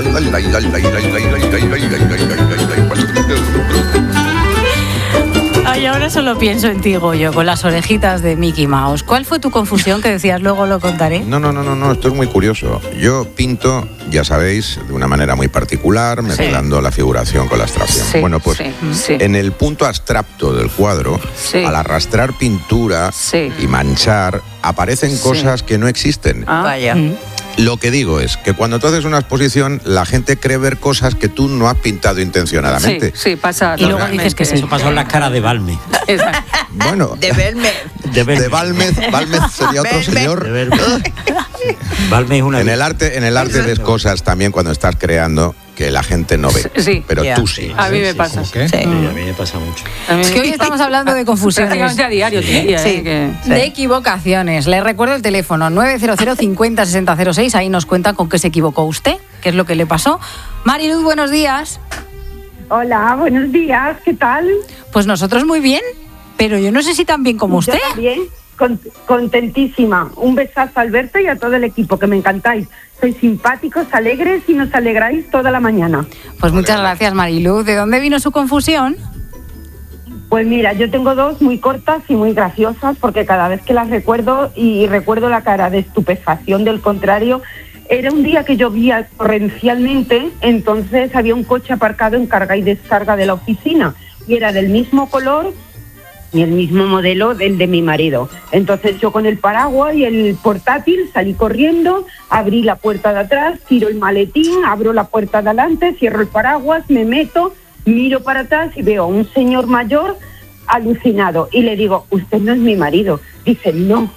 Ay, ahora solo pienso en ti, Goyo, con las orejitas de Mickey Mouse. ¿Cuál fue tu confusión que decías luego lo contaré? No, esto es muy curioso. Yo pinto, ya sabéis, de una manera muy particular, mezclando la figuración con la abstracción. Sí, bueno, pues en el punto abstracto del cuadro, al arrastrar pintura y manchar, aparecen cosas que no existen. Vaya. Lo que digo es que cuando tú haces una exposición, la gente cree ver cosas que tú no has pintado intencionadamente. Sí, pasa. Y luego dices que sí. Eso pasó en la cara de Balme. Bueno, De Belme. de Balmez sería otro señor. Balme es una... En el arte ves cosas también cuando estás creando que la gente no ve, pero tú sí. A mí me pasa. ¿Qué? Sí, a mí me pasa mucho. Es que hoy estamos hablando de confusiones. Prácticamente a diario, tía. De equivocaciones. Les recuerdo el teléfono 900 50 60 06. Ahí nos cuenta con qué se equivocó usted, qué es lo que le pasó. Mariluz, buenos días. Hola, buenos días. ¿Qué tal? Pues nosotros muy bien, pero yo no sé si tan bien como usted. Yo también, contentísima. Un besazo a Alberto y a todo el equipo, que me encantáis. Sois simpáticos, alegres y nos alegráis toda la mañana. Pues muchas gracias, Mariluz. ¿De dónde vino su confusión? Pues mira, yo tengo dos muy cortas y muy graciosas, porque cada vez que las recuerdo y recuerdo la cara de estupefacción del contrario. Era un día que llovía torrencialmente, entonces había un coche aparcado en carga y descarga de la oficina y era del mismo color y el mismo modelo del de mi marido. Entonces yo con el paraguas y el portátil salí corriendo, abrí la puerta de atrás, tiro el maletín, abro la puerta de adelante, cierro el paraguas, me meto, miro para atrás y veo a un señor mayor alucinado y le digo, usted no es mi marido. Dice, no.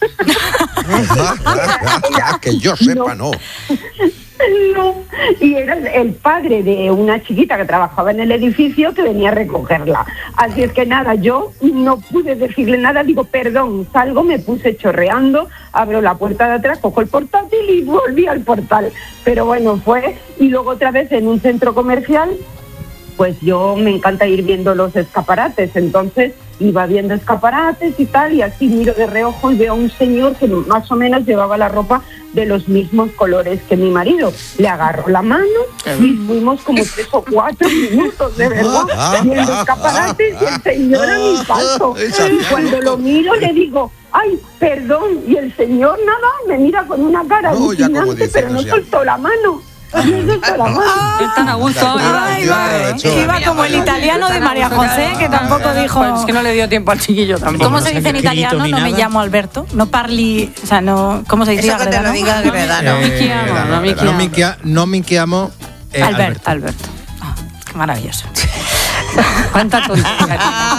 Que yo sepa, no. No, y era el padre de una chiquita que trabajaba en el edificio que venía a recogerla. Así es que nada, yo no pude decirle nada, digo, perdón, salgo, me puse chorreando, abro la puerta de atrás, cojo el portátil y volví al portal. Pero bueno, fue, y luego otra vez en un centro comercial, pues yo me encanta ir viendo los escaparates, entonces iba viendo escaparates y tal, y así miro de reojo y veo a un señor que más o menos llevaba la ropa de los mismos colores que mi marido. Le agarro la mano y fuimos como 3 o 4 minutos, de verdad, viendo escaparates y el señor a mi paso. Y cuando lo miro le digo, ay, perdón, y el señor nada, me mira con una cara alucinante, pero no soltó la mano. Están a gusto. Iba como el italiano de María José, que tampoco dijo... Pues es que no le dio tiempo al chiquillo tampoco. ¿Cómo se dice en italiano? No me llamo Alberto. No parli... O sea, no... ¿Cómo se dice? Eso que te lo diga Gredano. No mi chiamo Alberto. Oh, qué maravilloso. Cuánta tontería.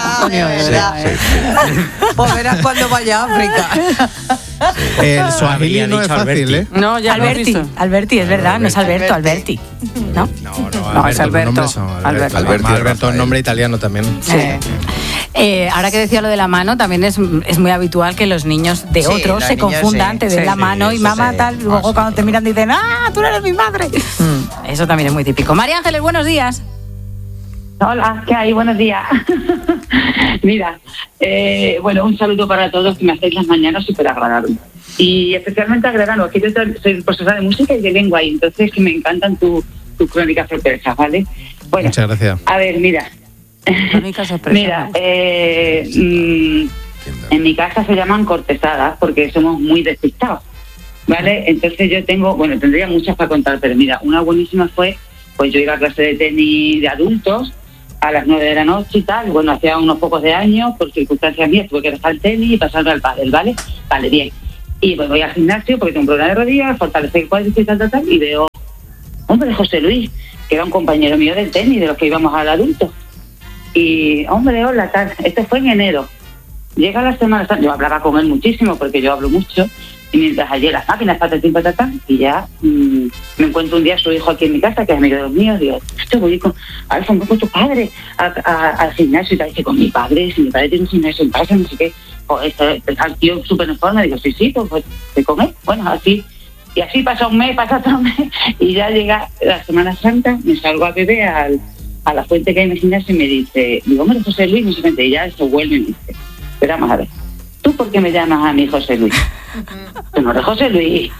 Pues verás cuando vaya a África. El swahili no es fácil, ¿eh? No, ya Alberti, es verdad, no es Alberto, Alberti. ¿No? No, es Alberto. Alberto es nombre italiano también. Sí. Ahora que decía lo de la mano, también es muy habitual que los niños de otros se confundan, te den la mano y mamá tal, luego cuando te miran dicen, ¡ah, tú eres mi madre! Eso también es muy típico. María Ángeles, buenos días. Hola, ¿qué hay? Buenos días. Mira, bueno, un saludo para todos, que me hacéis las mañanas súper agradables. Y especialmente agradable, que yo soy profesora de música y de lengua, y entonces que me encantan tu crónica sorpresa, ¿vale? Bueno, muchas gracias. A ver, mira. Mira, en mi casa se llaman cortesadas porque somos muy despistados, ¿vale? Entonces yo tendría muchas para contar, pero mira, una buenísima fue, pues yo iba a clase de tenis de adultos a las 9 de la noche y tal, bueno, hacía unos pocos de años, por circunstancias mías, tuve que dejar el tenis y pasarme al pádel, ¿vale? Vale, bien. Y pues voy al gimnasio porque tengo un problema de rodillas, fortalecer el cuádriceps y tal, y veo, hombre, José Luis, que era un compañero mío del tenis, de los que íbamos al adulto. Y, hombre, hola, tal, fue en enero. Llega la Semana Santa, yo hablaba con él muchísimo porque yo hablo mucho, y mientras allí las máquinas, patatín, y ya me encuentro un día a su hijo aquí en mi casa, que es amigo de los míos, digo, voy con Alfa, voy con tu padre al gimnasio, y tal, dice, con mi padre, si mi padre tiene un gimnasio en casa, no sé qué, pues el tío súper en forma, digo, sí, pues estoy con él, bueno, así, y así pasa un mes, pasa otro mes, y ya llega la Semana Santa, me salgo a beber a la fuente que hay en el gimnasio y me dice, digo, hombre, José Luis, no sé qué, y ya se vuelve y me dice, pero vamos a ver, ¿tú por qué me llamas a mí José Luis? Tú no eres José Luis.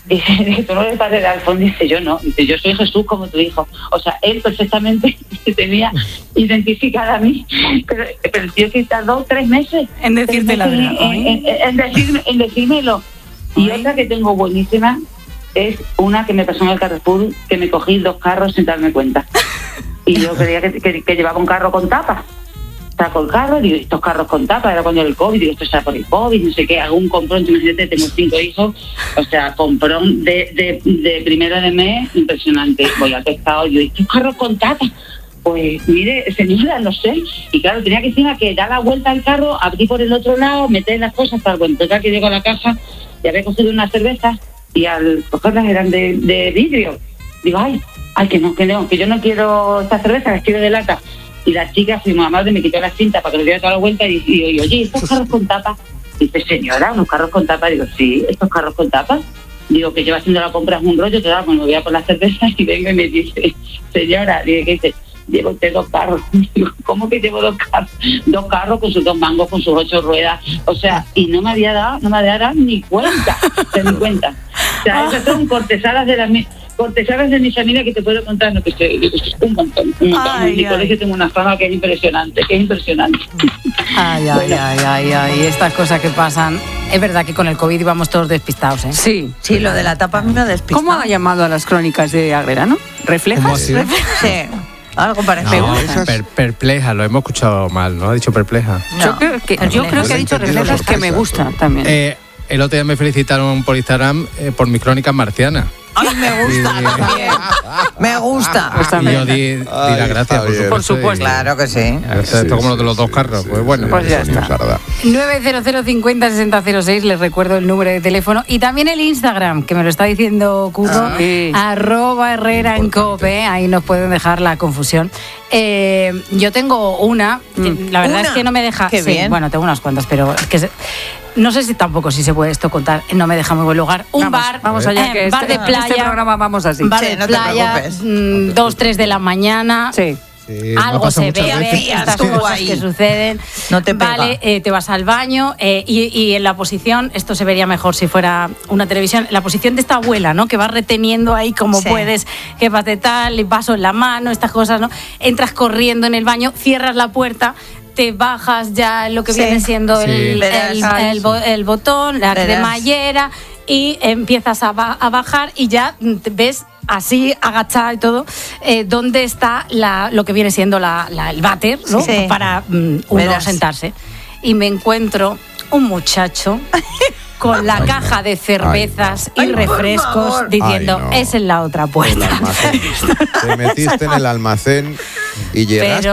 Dice, tú no eres padre de Alfonso. Dice, yo no. Dice, yo soy Jesús como tu hijo. O sea, él perfectamente se tenía identificada a mí. Pero el tío sí tardó 3 meses. En decirte la verdad. En decírmelo. Y otra que tengo buenísima es una que me pasó en el Carrefour, que me cogí 2 carros sin darme cuenta. Y yo creía que llevaba un carro con tapa. Saco el carro, digo, estos carros con tapa, era cuando el COVID, digo, esto será por el COVID, no sé qué, hago un comprón, imagínate, tengo 5 hijos, o sea, comprón de primero de mes, impresionante. Voy al pescado, digo, estos carros con tapa. Pues mire, señora, no sé. Y claro, tenía que encima que dar la vuelta al carro, abrir por el otro lado, meter las cosas, para bueno, total que llego a la caja y había cogido unas cervezas y al cogerlas eran de vidrio. Digo, ay, que yo no quiero estas cervezas, las quiero de lata. Y la chica, su mamá, me quitó la cinta para que le diera toda la vuelta y oye, ¿estos carros con tapa? Dice, señora, ¿unos carros con tapa? Digo, sí, ¿estos carros con tapa? Digo, que lleva haciendo la compra un rollo, te da, cuando voy a por las cervezas y vengo y me dice, señora, digo, ¿qué dice? Llevo usted 2 carros. Digo, ¿cómo que llevo 2 carros? 2 carros con sus 2 mangos, con sus 8 ruedas. O sea, y no me había dado ni cuenta. O sea, esas son cortesanas de mis amigas que te puedo contar, no, que un montón. En mi colegio tengo una fama que es impresionante. Ay, estas cosas que pasan. Es verdad que con el COVID íbamos todos despistados, ¿eh? Sí, lo de la tapa a mí me ha despistado. ¿Cómo ha llamado a las crónicas de Agreda, no? ¿Reflejas? Sí. Algo parecido. Perpleja, lo hemos escuchado mal, ¿no? Ha dicho perpleja. No, yo creo que ha dicho reflejas que me gusta también. El otro día me felicitaron por Instagram por mis crónicas marcianas. Ay, me gusta también. Me gusta. Y yo di las gracias, por supuesto. Claro que sí. Esto como lo de los 2 carros. Pues bueno, pues ya está. 900 50 60 06, les recuerdo el número de teléfono y también el Instagram, que me lo está diciendo Curro, @Herrera en Cope, ahí nos pueden dejar la confusión. Yo tengo una, la verdad es que no me deja. Qué bien. Bueno, tengo unas cuantas, pero es que no sé si tampoco si se puede esto contar, no me deja muy buen lugar. Vamos allá, que bar de playa. Este programa vamos así. Bar de playa, 2, 3 de la mañana. Sí. Algo se ve, estas cosas que suceden. No te pega. Vale, te vas al baño y en la posición, esto se vería mejor si fuera una televisión, la posición de esta abuela, ¿no? Que vas reteniendo ahí como puedes, que vas de tal, el vaso en la mano, estas cosas, ¿no? Entras corriendo en el baño, cierras la puerta, te bajas ya lo que viene siendo el botón, la cremallera, y empiezas a bajar y ya ves así agachada y todo dónde está lo que viene siendo el váter, ¿no? Sí. Para uno sentarse. Y me encuentro un muchacho con la caja de cervezas y refrescos diciendo, es en la otra puerta. Te metiste en el almacén y llegaste.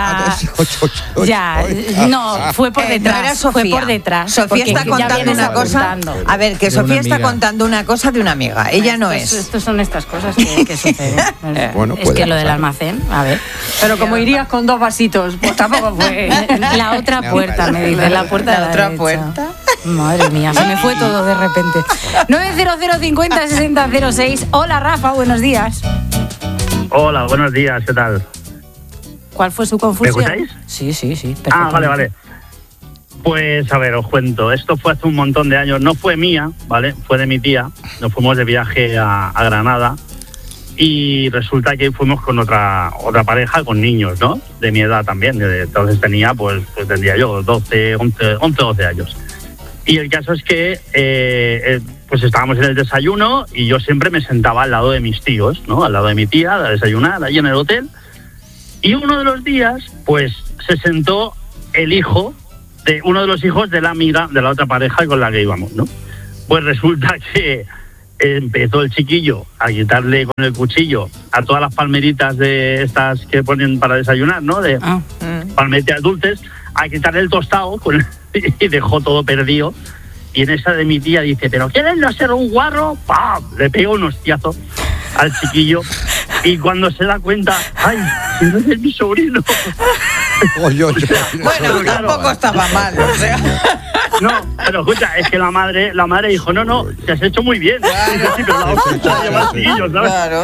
Pero no, fue por detrás. No era Sofía. Fue por detrás. Sofía está contando una cosa. A ver, que Sofía está contando una cosa de una amiga. Ella no es. Estos son estas cosas que suceden. Bueno, es que lo del almacén, a ver. Pero como irías con 2 vasitos, pues tampoco fue. La otra puerta, me dice. La puerta de la otra derecha. puerta. Madre mía, se me fue todo de repente. 900 50 60 06. Hola, Rafa, buenos días. Hola, buenos días, ¿qué tal? ¿Cuál fue su confusión? ¿Me escucháis? Sí. Vale. Pues a ver, os cuento. Esto fue hace un montón de años. No fue mía, ¿vale? Fue de mi tía. Nos fuimos de viaje a Granada y resulta que fuimos con otra pareja, con niños, ¿no? De mi edad también. Entonces tenía, pues tendría yo 11, 12 años. Y el caso es que pues estábamos en el desayuno y yo siempre me sentaba al lado de mis tíos, ¿no? Al lado de mi tía, a desayunar, ahí en el hotel. Y uno de los días, pues se sentó uno de los hijos de la amiga de la otra pareja con la que íbamos, ¿no? Pues resulta que empezó el chiquillo a quitarle con el cuchillo a todas las palmeritas de estas que ponen para desayunar, ¿no? De palmeritas dulces, a quitarle el tostado y dejó todo perdido. Y en esa de mi tía dice, ¿pero quieres no ser un guarro? ¡Pam! Le pegó un hostiazo al chiquillo y cuando se da cuenta, ¡ay, si no es mi sobrino! Bueno, tampoco estaba mal, o sea. No, pero escucha, es que la madre dijo, no, te has hecho muy bien. Claro.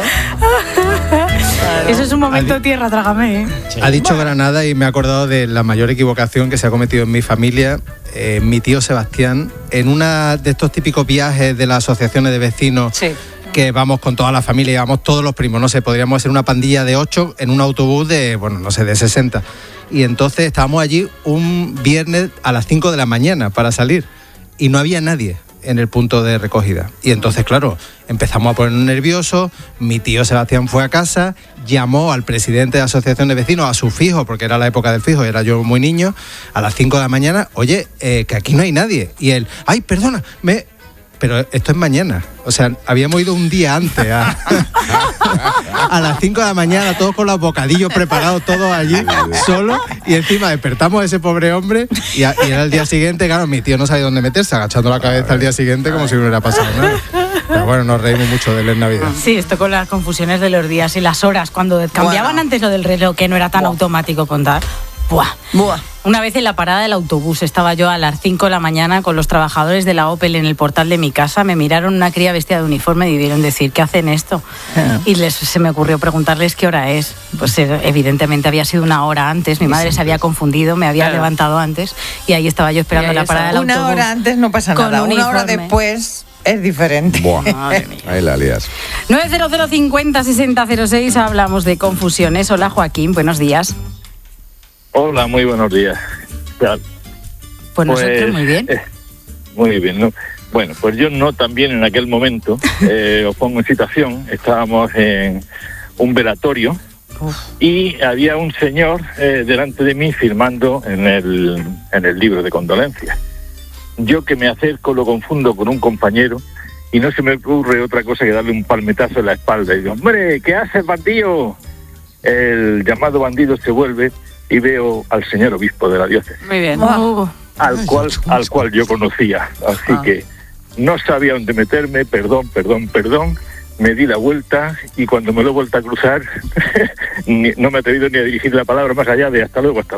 Eso es un momento tierra, trágame. Ha dicho Granada y me he acordado de la mayor equivocación que se ha cometido en mi familia. Mi tío Sebastián, en una de estos típicos viajes de las asociaciones de vecinos, sí, que vamos con toda la familia, vamos todos los primos, no sé, podríamos ser una pandilla de 8 en un autobús de 60. Y entonces estábamos allí un viernes a las 5 de la mañana para salir y no había nadie en el punto de recogida. Y entonces, claro, empezamos a ponernos nerviosos. Mi tío Sebastián fue a casa, llamó al presidente de la asociación de vecinos, a su fijo, porque era la época del fijo, era yo muy niño, a las 5 de la mañana, oye, que aquí no hay nadie. Y él, ay, perdona, pero esto es mañana. O sea, habíamos ido un día antes a las 5 de la mañana, todos con los bocadillos preparados, todos allí, solos, y encima despertamos a ese pobre hombre y era el día siguiente, claro, mi tío no sabía dónde meterse, agachando la cabeza al día siguiente como si no hubiera pasado nada. Pero bueno, nos reímos mucho de él en Navidad. Sí, esto con las confusiones de los días y las horas, cuando cambiaban antes lo del reloj, que no era tan automático contar. Buah. Una vez en la parada del autobús estaba yo a las 5 de la mañana con los trabajadores de la Opel en el portal de mi casa. Me miraron una cría vestida de uniforme y debieron decir, ¿qué hacen esto? Y se me ocurrió preguntarles qué hora es. Pues evidentemente había sido una hora antes. Mi madre se había confundido, me había levantado antes y ahí estaba yo esperando la parada del autobús. Una hora antes no pasa nada, una hora después es diferente. Ahí la lías. 900 50 60 06, hablamos de confusiones. Hola Joaquín, buenos días. Hola, muy buenos días. Pues nosotros muy bien. Muy bien, ¿no? Bueno, pues yo no también en aquel momento, os pongo en situación, estábamos en un velatorio y había un señor delante de mí firmando en el libro de condolencias. Yo que me acerco lo confundo con un compañero y no se me ocurre otra cosa que darle un palmetazo en la espalda y digo, ¡hombre, qué haces, bandido! El llamado bandido se vuelve y veo al señor obispo de la diócesis. Muy bien. Al cual yo conocía. Así que no sabía dónde meterme, perdón. Me di la vuelta y cuando me lo he vuelto a cruzar no me he atrevido ni a dirigir la palabra más allá de hasta luego.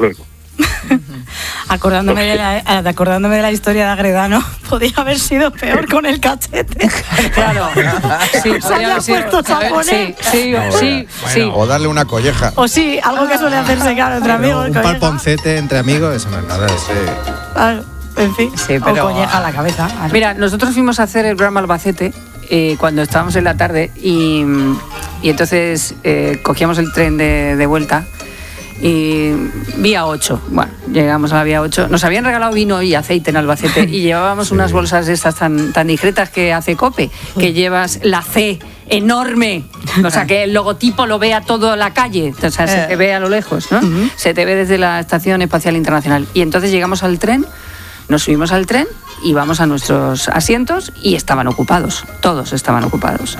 Acordándome de la historia de Agredano, podía haber sido peor con el cachete. Claro. Sí, se había puesto japonés. Sí. O darle una colleja. O sí, algo que suele hacerse claro entre amigos. Un palponcete entre amigos, eso no es nada. En fin, o colleja a la cabeza. Mira, nosotros fuimos a hacer el programa Albacete cuando estábamos en la tarde y entonces cogíamos el tren de vuelta. Y vía 8, bueno, llegamos a la vía 8, nos habían regalado vino y aceite en Albacete y llevábamos unas bolsas de estas tan discretas que hace Cope, que llevas la C enorme, o sea que el logotipo lo vea toda la calle, o sea, se te ve a lo lejos, ¿no? Se te ve desde la Estación Espacial Internacional. Y entonces llegamos al tren, nos subimos al tren y vamos a nuestros asientos y estaban ocupados, todos estaban ocupados.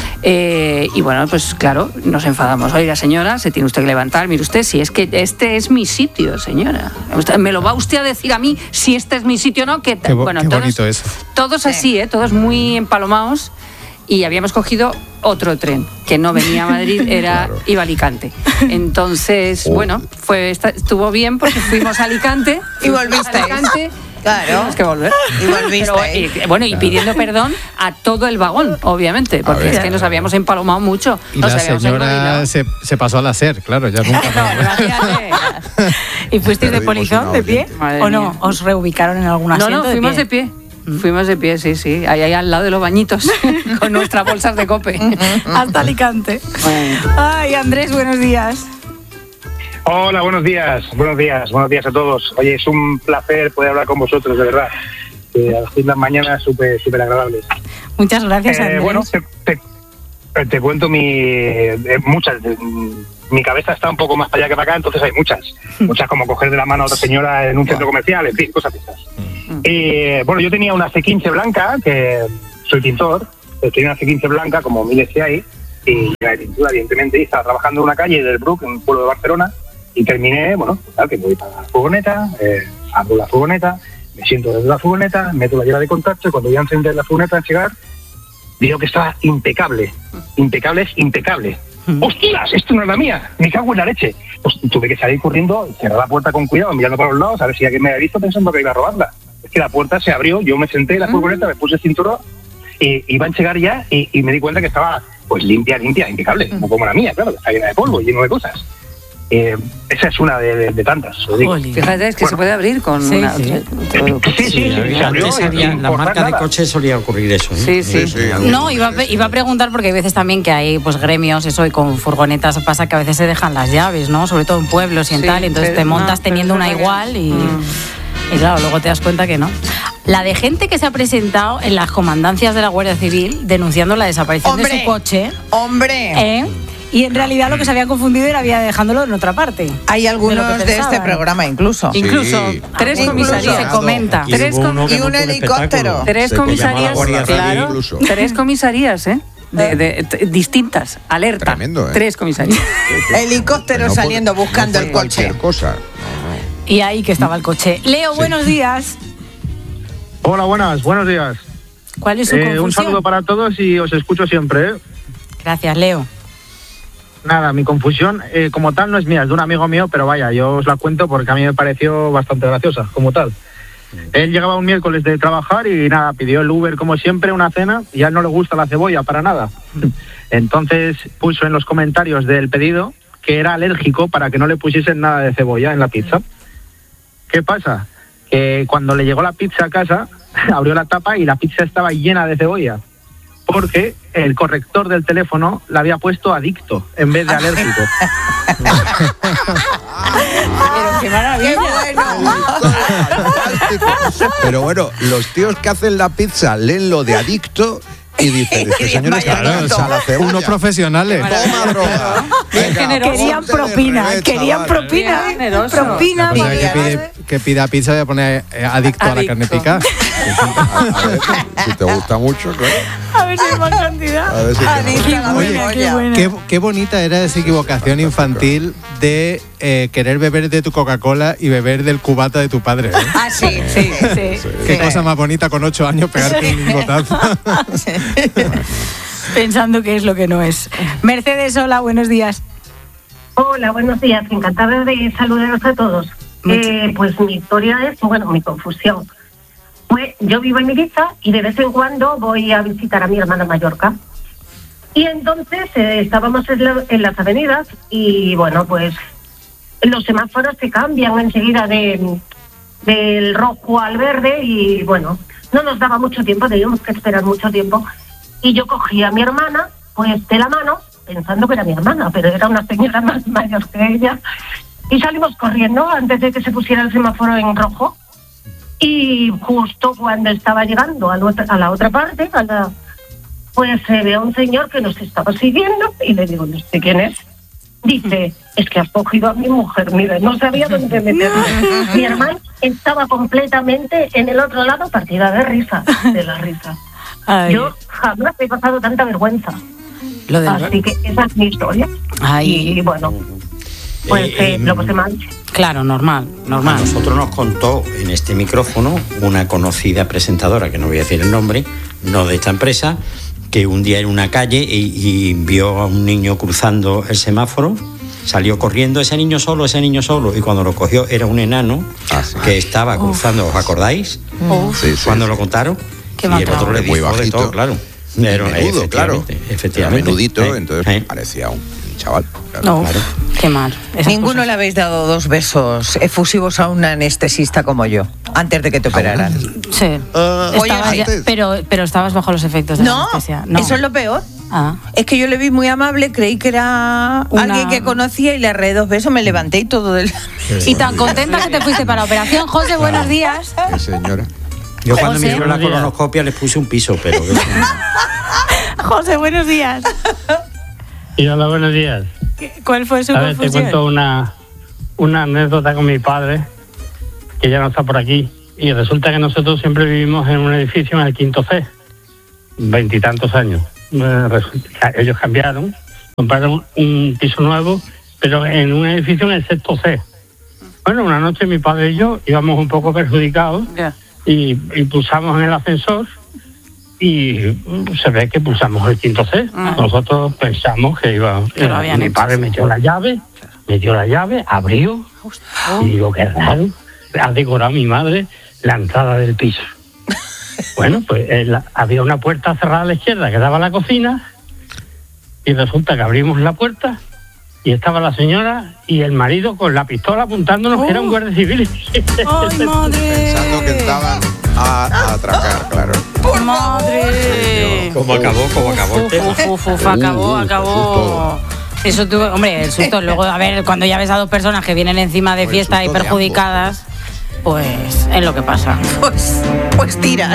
Y bueno, pues claro, nos enfadamos. Oiga, señora, se tiene usted que levantar, mire usted, si es que este es mi sitio, señora. ¿Me lo va usted a decir a mí si este es mi sitio o no? Bueno, qué bonito eso. Todos así, todos muy empalomados. Y habíamos cogido otro tren, que no venía a Madrid, iba a Alicante. Entonces, bueno, estuvo bien porque fuimos a Alicante. Y volviste. Claro. Tuvimos que volver. Y volviste. Pero, y pidiendo perdón a todo el vagón, obviamente, porque es que nos habíamos empalomado mucho. Y la señora se pasó a la SER, claro, ya nunca más. ¿Y fuisteis de polizón, de pie? ¿O no? ¿Os reubicaron en algún asiento? No, fuimos de pie. Fuimos de pie, sí. Ahí al lado de los bañitos, con nuestras bolsas de Cope. Hasta Alicante. Bueno. Ay, Andrés, buenos días. Hola, buenos días a todos. Oye, es un placer poder hablar con vosotros, de verdad. Hacéis las mañanas súper agradables. Muchas gracias, Andrés. Bueno, te cuento muchas. Mi cabeza está un poco más para allá que para acá, entonces hay muchas como coger de la mano a otra señora en un centro comercial, en fin, cosas esas. Bueno, yo tenía una C15 blanca, que soy pintor, tenía una C15 blanca, como miles que hay, y la de pintura, evidentemente, y estaba trabajando en una calle del Bruc, en un pueblo de Barcelona, y terminé, bueno, total, que me voy para la furgoneta, abro la furgoneta, me siento desde la furgoneta, meto la llave de contacto, y cuando voy a encender la furgoneta al llegar, veo que estaba impecable. ¡Hostias! Esto no es la mía, me cago en la leche. Pues tuve que salir corriendo, cerrar la puerta con cuidado, mirando para los lados, a ver si alguien me había visto pensando que iba a robarla. que la puerta se abrió, yo me senté en la furgoneta, me puse el cinturón, y iba a llegar ya y me di cuenta que estaba pues limpia, impecable, como la mía, claro, que está llena de polvo, lleno de cosas. Esa es una de tantas. Fíjate, es que se puede abrir con una... Sí, en la marca de coche solía ocurrir eso. Sí. No, iba a preguntar porque hay veces también que hay pues gremios, eso, y con furgonetas pasa que a veces se dejan las llaves, ¿no? Sobre todo en pueblos y en tal, y entonces te montas teniendo una igual y claro, luego te das cuenta que no. La de gente que se ha presentado en las comandancias de la Guardia Civil denunciando la desaparición de su coche. ¡Hombre! Y en realidad lo que se habían confundido era dejándolo en otra parte. Hay algunos de este programa incluso. Incluso 3 comisarías. Se comenta. Y un helicóptero. 3 comisarías, claro. 3 comisarías, distintas. Alerta. Tremendo, 3 comisarías. Helicóptero saliendo buscando el coche. Cualquier cosa. Y ahí que estaba el coche. Leo, buenos días. Hola, buenos días. ¿Cuál es su confusión? Un saludo para todos y os escucho siempre. Gracias, Leo. Nada, mi confusión como tal no es mía, es de un amigo mío, pero vaya, yo os la cuento porque a mí me pareció bastante graciosa, como tal. Él llegaba un miércoles de trabajar y nada, pidió el Uber como siempre, una cena, y a él no le gusta la cebolla para nada. Entonces puso en los comentarios del pedido que era alérgico para que no le pusiesen nada de cebolla en la pizza. ¿Qué pasa? Que cuando le llegó la pizza a casa, abrió la tapa y la pizza estaba llena de cebolla. Porque el corrector del teléfono le había puesto adicto en vez de alérgico. Pero qué maravilla. Pero bueno, los tíos que hacen la pizza leen lo de adicto y dicen, este señor está a la cebolla. Unos profesionales. Toma droga. Querían propina. Propina. Que pida pizza y a poner adicto a la carne picada. A ver, si te gusta mucho, claro. A ver si hay más cantidad. A ver si qué bonita era esa equivocación infantil de querer beber de tu Coca-Cola y beber del cubata de tu padre. ¿Eh? Ah, sí. Qué cosa más bonita con 8 años pegarte un botazo. Pensando que es lo que no es. Mercedes, hola, buenos días. Hola, buenos días. Encantada de saludaros a todos. Pues mi historia es, mi confusión. Pues yo vivo en Ibiza y de vez en cuando voy a visitar a mi hermana en Mallorca. Y entonces estábamos en las avenidas y pues los semáforos se cambian enseguida del rojo al verde y no nos daba mucho tiempo, teníamos que esperar mucho tiempo. Y yo cogí a mi hermana pues de la mano, pensando que era mi hermana, pero era una señora más mayor que ella. Y salimos corriendo antes de que se pusiera el semáforo en rojo. Y justo cuando estaba llegando a la otra parte, pues se ve a un señor que nos estaba siguiendo y le digo, no sé quién es. Dice, es que has cogido a mi mujer, mira, no sabía dónde meterme. Mi hermano estaba completamente en el otro lado, partida de risa, de la risa. Ay. Yo jamás he pasado tanta vergüenza. Así que esa es mi historia. Ay. Y lo pasé mal. Claro, normal. A nosotros nos contó en este micrófono una conocida presentadora, que no voy a decir el nombre, no de esta empresa, que un día en una calle y vio a un niño cruzando el semáforo, salió corriendo ese niño solo, y cuando lo cogió era un enano que estaba cruzando, ¿os acordáis? Cuando lo contaron, y el otro le dijo de todo, claro. Menudo, claro. Efectivamente. Menudito, entonces parecía un chaval. Claro. Qué mal. Ninguno le habéis dado 2 besos efusivos a un anestesista como yo, antes de que te operaran. Sí. Pero estabas bajo los efectos de la anestesia. No, eso es lo peor. Es que yo le vi muy amable, creí que era alguien que conocía y le arreé 2 besos, me levanté y todo del... Y tan contenta que te fuiste para la operación. José, buenos días. Qué señora. Yo cuando me hicieron la colonoscopia les puse un piso, pero... José, buenos días. Y hola, buenos días. ¿Cuál fue su confusión? Te cuento una anécdota con mi padre, que ya no está por aquí. Y resulta que nosotros siempre vivimos en un edificio en el 5º C, 20 y tantos años. Ellos cambiaron, compraron un piso nuevo, pero en un edificio en el 6º C. Bueno, una noche mi padre y yo íbamos un poco perjudicados y pulsamos en el ascensor y se ve que pulsamos el 5º C. Nosotros pensamos que iba... mi padre metió la llave, abrió y digo, qué raro, ha decorado mi madre la entrada del piso. Bueno, pues había una puerta cerrada a la izquierda que daba a la cocina y resulta que abrimos la puerta y estaba la señora y el marido con la pistola apuntándonos que era un guardia civil. ¡Ay, madre! Pensando que estaban a atracar, claro. ¡Madre! ¿Cómo acabó el tema? Acabó. Eso tuvo, hombre, el susto. Luego, a ver, cuando ya ves a dos personas que vienen encima de fiesta y perjudicadas, pues es lo que pasa. Pues tiras.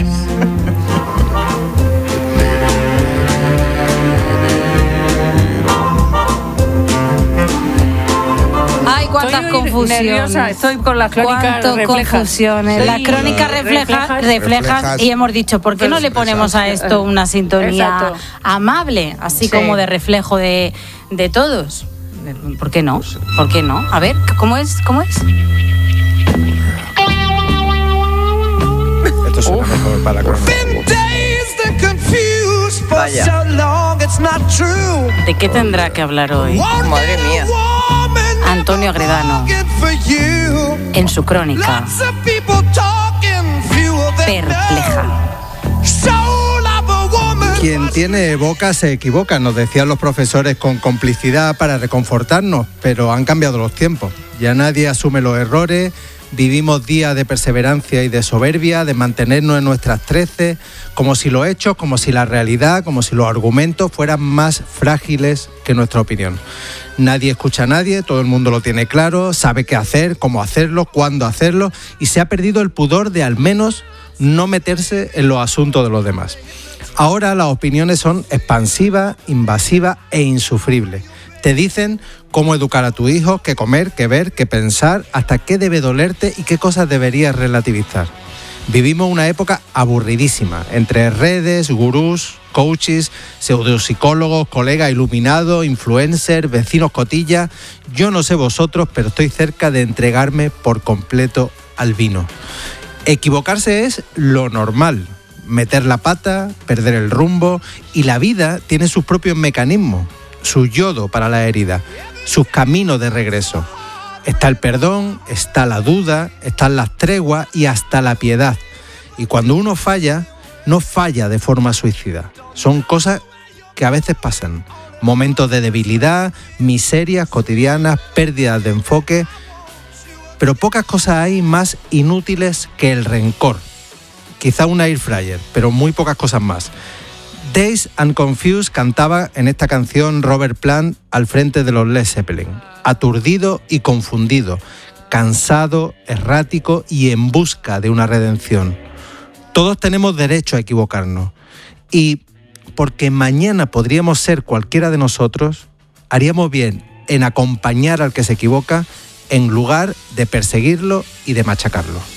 Ay, cuántas confusiones. Nerviosa, estoy con las crónicas reflejas. Confusiones. Sí. Las crónicas reflejas y hemos dicho, ¿por qué no le ponemos a esto una sintonía amable, así como de reflejo de todos? ¿Por qué no? ¿Por qué no? A ver, ¿cómo es? Esto suena mejor para la crónica. Vaya. ¿De qué tendrá que hablar hoy? Madre mía. Antonio Agredano, en su crónica Perpleja. Quien tiene boca se equivoca, nos decían los profesores con complicidad para reconfortarnos, pero han cambiado los tiempos. Ya nadie asume los errores, vivimos días de perseverancia y de soberbia, de mantenernos en nuestras treces, como si los hechos, como si la realidad, como si los argumentos fueran más frágiles que nuestra opinión. Nadie escucha a nadie, todo el mundo lo tiene claro, sabe qué hacer, cómo hacerlo, cuándo hacerlo, y se ha perdido el pudor de al menos no meterse en los asuntos de los demás. Ahora las opiniones son expansivas, invasivas e insufribles. Te dicen cómo educar a tu hijo, qué comer, qué ver, qué pensar, hasta qué debe dolerte y qué cosas deberías relativizar. Vivimos una época aburridísima, entre redes, gurús, coaches, pseudopsicólogos, colegas iluminados, influencers, vecinos cotillas. Yo no sé vosotros, pero estoy cerca de entregarme por completo al vino. Equivocarse es lo normal, meter la pata, perder el rumbo, y la vida tiene sus propios mecanismos, su yodo para la herida, sus caminos de regreso. Está el perdón, está la duda, están las treguas y hasta la piedad. Y cuando uno falla, no falla de forma suicida. Son cosas que a veces pasan. Momentos de debilidad, miserias cotidianas, pérdidas de enfoque. Pero pocas cosas hay más inútiles que el rencor. Quizá una air fryer, pero muy pocas cosas más. Dazed and Confused cantaba en esta canción Robert Plant al frente de los Led Zeppelin. Aturdido y confundido, cansado, errático y en busca de una redención. Todos tenemos derecho a equivocarnos. Y porque mañana podríamos ser cualquiera de nosotros, haríamos bien en acompañar al que se equivoca en lugar de perseguirlo y de machacarlo.